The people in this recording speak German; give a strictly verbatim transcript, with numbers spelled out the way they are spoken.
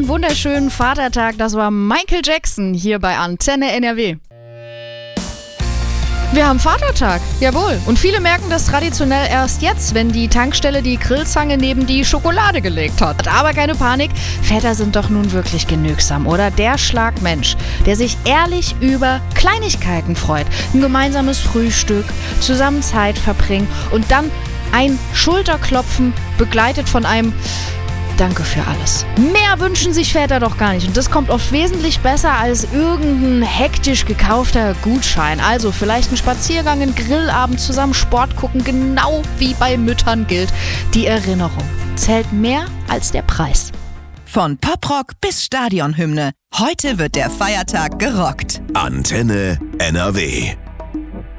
wunderschönen Vatertag. Das war Michael Jackson hier bei Antenne N R W. Wir haben Vatertag, jawohl. Und viele merken das traditionell erst jetzt, wenn die Tankstelle die Grillzange neben die Schokolade gelegt hat. Aber keine Panik, Väter sind doch nun wirklich genügsam, oder? Der Schlagmensch, der sich ehrlich über Kleinigkeiten freut. Ein gemeinsames Frühstück, zusammen Zeit verbringen und dann ein Schulterklopfen begleitet von einem Danke für alles. Mehr wünschen sich Väter doch gar nicht. Und das kommt oft wesentlich besser als irgendein hektisch gekaufter Gutschein. Also vielleicht ein Spaziergang, ein Grillabend zusammen, Sport gucken. Genau wie bei Müttern gilt, die Erinnerung zählt mehr als der Preis. Von Poprock bis Stadionhymne. Heute wird der Feiertag gerockt. Antenne N R W.